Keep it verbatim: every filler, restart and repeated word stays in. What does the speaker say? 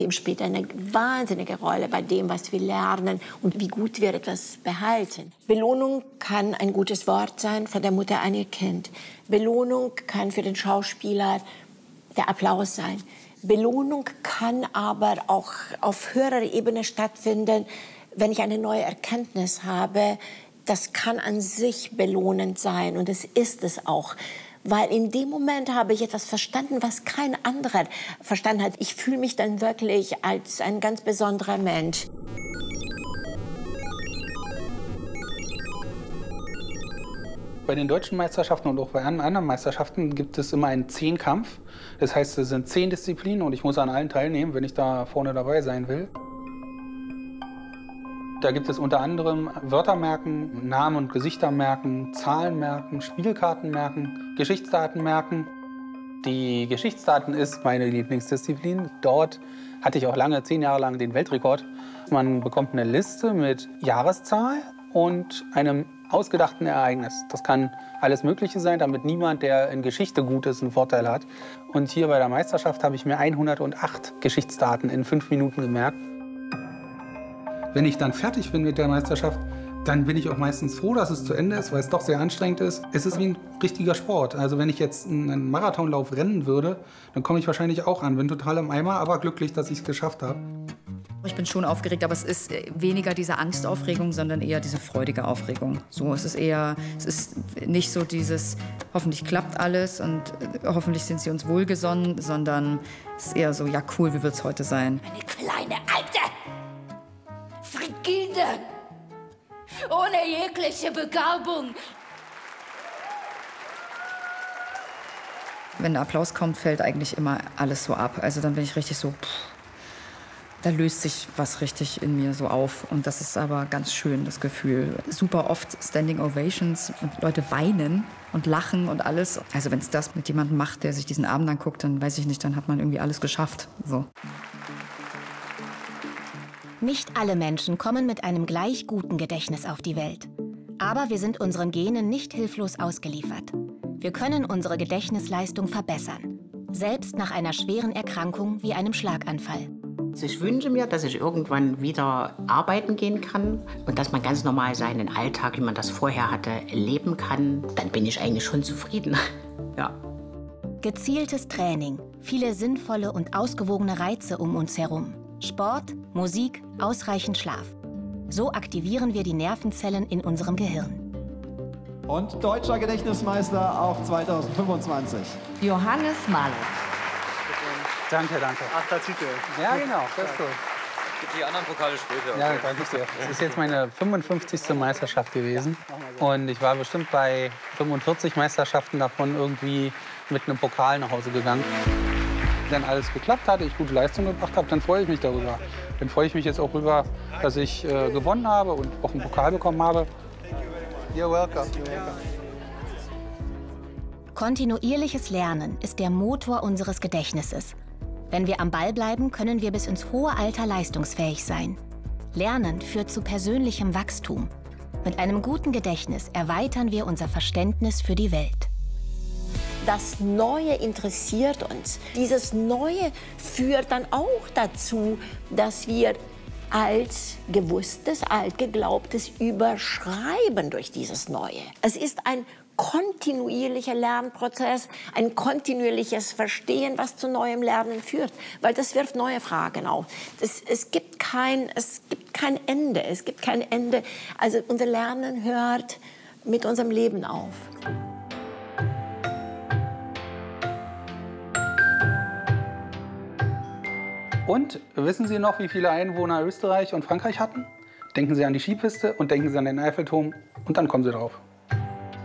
Spielt eine wahnsinnige Rolle bei dem, was wir lernen und wie gut wir etwas behalten. Belohnung kann ein gutes Wort sein, von der Mutter an ihr Kind. Belohnung kann für den Schauspieler der Applaus sein. Belohnung kann aber auch auf höherer Ebene stattfinden, wenn ich eine neue Erkenntnis habe. Das kann an sich belohnend sein und es ist es auch. Weil in dem Moment habe ich etwas verstanden, was kein anderer verstanden hat. Ich fühle mich dann wirklich als ein ganz besonderer Mensch. Bei den deutschen Meisterschaften und auch bei anderen Meisterschaften gibt es immer einen Zehnkampf. Das heißt, es sind zehn Disziplinen und ich muss an allen teilnehmen, wenn ich da vorne dabei sein will. Da gibt es unter anderem Wörter merken, Namen und Gesichter merken, Zahlen merken, Spielkarten merken, Geschichtsdaten merken. Die Geschichtsdaten ist meine Lieblingsdisziplin. Dort hatte ich auch lange, zehn Jahre lang, den Weltrekord. Man bekommt eine Liste mit Jahreszahl und einem ausgedachten Ereignis. Das kann alles Mögliche sein, damit niemand, der in Geschichte gut ist, einen Vorteil hat. Und hier bei der Meisterschaft habe ich mir hundertacht Geschichtsdaten in fünf Minuten gemerkt. Wenn ich dann fertig bin mit der Meisterschaft, dann bin ich auch meistens froh, dass es zu Ende ist, weil es doch sehr anstrengend ist. Es ist wie ein richtiger Sport. Also wenn ich jetzt einen Marathonlauf rennen würde, dann komme ich wahrscheinlich auch an. Bin total im Eimer, aber glücklich, dass ich es geschafft habe. Ich bin schon aufgeregt, aber es ist weniger diese Angstaufregung, sondern eher diese freudige Aufregung. So, es ist eher, es ist nicht so dieses, hoffentlich klappt alles und hoffentlich sind sie uns wohlgesonnen, sondern es ist eher so, ja cool, wie wird es heute sein? Eine kleine Alte! Frigide! Ohne jegliche Begabung! Wenn der Applaus kommt, fällt eigentlich immer alles so ab. Also dann bin ich richtig so, pff, da löst sich was richtig in mir so auf. Und das ist aber ganz schön, das Gefühl. Super oft Standing Ovations und Leute weinen und lachen und alles. Also wenn es das mit jemandem macht, der sich diesen Abend anguckt, dann weiß ich nicht, dann hat man irgendwie alles geschafft. So. Nicht alle Menschen kommen mit einem gleich guten Gedächtnis auf die Welt. Aber wir sind unseren Genen nicht hilflos ausgeliefert. Wir können unsere Gedächtnisleistung verbessern. Selbst nach einer schweren Erkrankung wie einem Schlaganfall. Ich wünsche mir, dass ich irgendwann wieder arbeiten gehen kann und dass man ganz normal seinen Alltag, wie man das vorher hatte, leben kann. Dann bin ich eigentlich schon zufrieden. Ja. Gezieltes Training, viele sinnvolle und ausgewogene Reize um uns herum. Sport, Musik, ausreichend Schlaf. So aktivieren wir die Nervenzellen in unserem Gehirn. Und deutscher Gedächtnismeister auch zweitausendfünfundzwanzig. Johannes Malek. Danke, danke. Achter Titel. Ja, genau, das ist gut. Die anderen Pokale später. Ja, danke sehr. Es ist jetzt meine fünfundfünfzigste Meisterschaft gewesen. Und ich war bestimmt bei fünfundvierzig Meisterschaften davon irgendwie mit einem Pokal nach Hause gegangen. Wenn alles geklappt hat, ich gute Leistung gebracht habe, dann freue ich mich darüber. Dann freue ich mich jetzt auch darüber, dass ich äh, gewonnen habe und auch einen Pokal bekommen habe. You're welcome. You're welcome. Kontinuierliches Lernen ist der Motor unseres Gedächtnisses. Wenn wir am Ball bleiben, können wir bis ins hohe Alter leistungsfähig sein. Lernen führt zu persönlichem Wachstum. Mit einem guten Gedächtnis erweitern wir unser Verständnis für die Welt. Das Neue interessiert uns. Dieses Neue führt dann auch dazu, dass wir Altgewusstes, Altgeglaubtes überschreiben durch dieses Neue. Es ist ein kontinuierlicher Lernprozess, ein kontinuierliches Verstehen, was zu neuem Lernen führt. Weil das wirft neue Fragen auf. Das, es, gibt kein, es gibt kein Ende. Es gibt kein Ende. Also unser Lernen hört mit unserem Leben auf. Und wissen Sie noch, wie viele Einwohner Österreich und Frankreich hatten? Denken Sie an die Skipiste und denken Sie an den Eiffelturm und dann kommen Sie drauf.